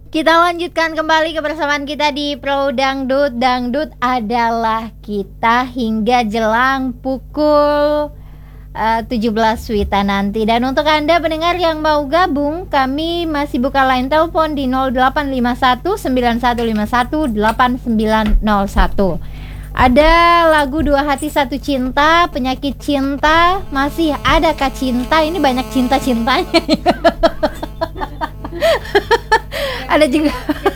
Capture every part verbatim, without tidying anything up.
Kita lanjutkan kembali kebersamaan kita di Pro Dangdut. Dangdut adalah kita hingga jelang pukul uh, tujuh belas Wita nanti. Dan untuk Anda pendengar yang mau gabung, kami masih buka line telepon di nol delapan lima satu sembilan satu lima satu delapan sembilan nol satu. Ada lagu Dua Hati Satu Cinta, Penyakit Cinta, masih ada Kak Cinta. Ini banyak cinta-cintanya. Ada juga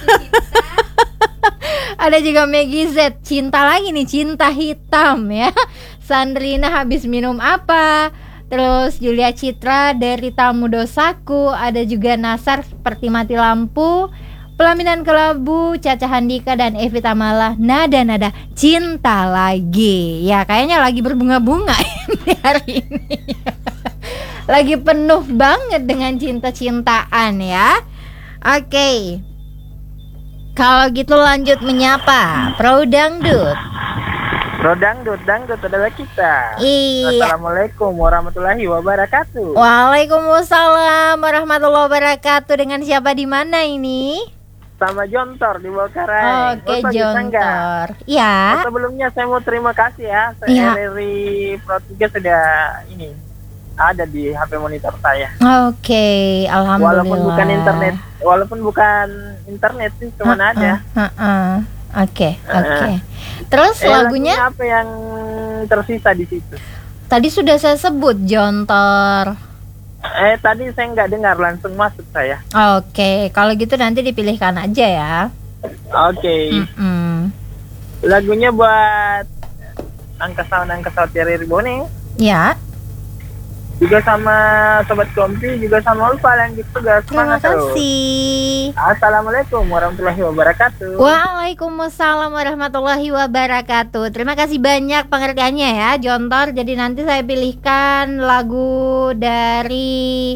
ada juga Maggie Z, cinta lagi nih, Cinta Hitam ya. Sandrina Habis Minum Apa. Terus Julia Citra Dari Tamu Dosaku. Ada juga Nasar Seperti Mati Lampu. Pelaminan Kelabu, Caca Handika dan Evi Tamala, Nada-nada Cinta Lagi. Ya kayaknya lagi berbunga-bunga ini hari ini. Lagi penuh banget dengan cinta-cintaan ya. Oke, kalau gitu lanjut menyapa Pro Dangdut. Pro Dangdut, Dangdut adalah kita. Iya. Assalamualaikum warahmatullahi wabarakatuh. Waalaikumsalam warahmatullahi wabarakatuh. Dengan siapa di mana ini? Sama Jontor di Bawakarai. Oke, Jontor. Ya. Sebelumnya saya mau terima kasih ya. Saya Ya. dari Pro tiga sudah ini ada di H P monitor saya. Oke, alhamdulillah. Walaupun bukan internet, walaupun bukan internet sih cuma Ha-ha, ada. ha-ha. Oke, Uh, oke. Terus eh, lagunya? apa yang tersisa di situ? Tadi sudah saya sebut, Jontor. Eh tadi saya nggak dengar, langsung masuk saya. Oke, kalau gitu nanti dipilihkan aja ya. Oke. Mm-mm. Lagunya buat angka sound angka sound Thierry Ribone. Ya. Juga sama Sobat Kompi, juga sama Ulfa yang gitu guys. Terima Semangat terus. kasih. Assalamualaikum warahmatullahi wabarakatuh. Waalaikumsalam warahmatullahi wabarakatuh. Terima kasih banyak pengertiannya ya, Jontor. Jadi nanti saya pilihkan lagu dari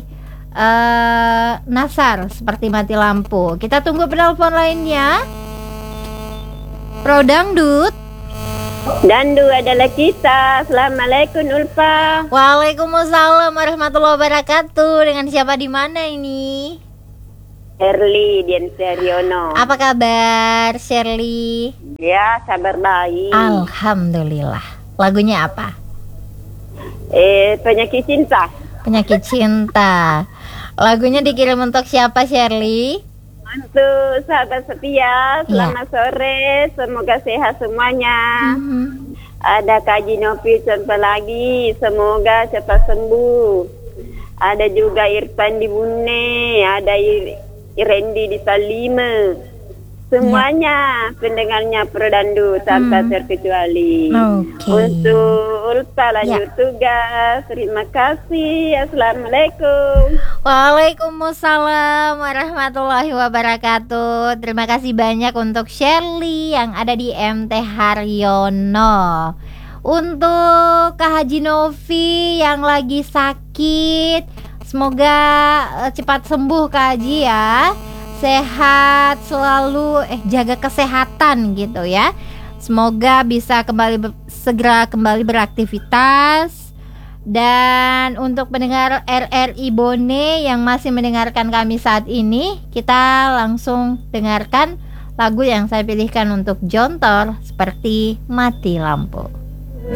uh, Nasar Seperti Mati Lampu. Kita tunggu penelpon lainnya. Pro Dangdut. Dandu adalah kita. Assalamualaikum Ulfa. Waalaikumsalam warahmatullahi wabarakatuh. Dengan siapa di mana ini? Shirley Dian Seriono. Apa kabar, Shirley? Ya, sabar baik. Alhamdulillah. Lagunya apa? Eh, Penyakit Cinta. Penyakit Cinta. Lagunya dikirim untuk siapa, Shirley? Untuk sahabat setia, selamat sore, semoga sehat semuanya. Mm-hmm. Ada Kak Jinovi contoh lagi, semoga cepat sembuh. Ada juga Irfan di Bune, ada Ir- Irendi di Salima. Semuanya pendengarnya Pro Dangdut tanpa Hmm. terkecuali. Oke. Untuk Ulfa lanjut tugas. Terima kasih. Assalamualaikum. Waalaikumsalam warahmatullahi wabarakatuh. Terima kasih banyak untuk Shirley yang ada di M T Haryono. Untuk Kak Haji Novi yang lagi sakit, semoga eh, cepat sembuh Kak Haji ya. Sehat selalu, eh jaga kesehatan gitu ya. Semoga bisa kembali ber, segera kembali beraktivitas. Dan untuk pendengar R R I Bone yang masih mendengarkan kami saat ini, kita langsung dengarkan lagu yang saya pilihkan untuk Jontor Seperti Mati Lampu.